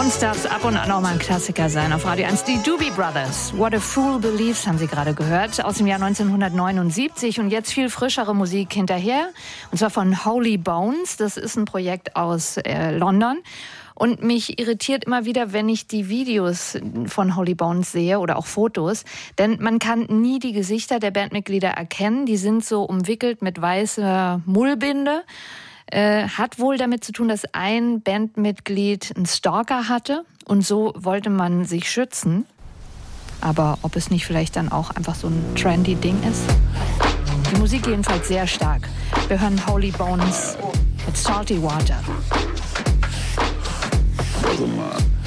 uns darf es ab und an auch mal ein Klassiker sein auf Radio 1. Die Doobie Brothers. What a Fool Believes haben Sie gerade gehört, aus dem Jahr 1979. Und jetzt viel frischere Musik hinterher, und zwar von Holy Bones. Das ist ein Projekt aus London. Und mich irritiert immer wieder, wenn ich die Videos von Holy Bones sehe oder auch Fotos. Denn man kann nie die Gesichter der Bandmitglieder erkennen. Die sind so umwickelt mit weißer Mullbinde. Hat wohl damit zu tun, dass ein Bandmitglied einen Stalker hatte. Und so wollte man sich schützen. Aber ob es nicht vielleicht dann auch einfach so ein trendy Ding ist? Die Musik jedenfalls sehr stark. Wir hören Holy Bones mit Salty Water. Brother man.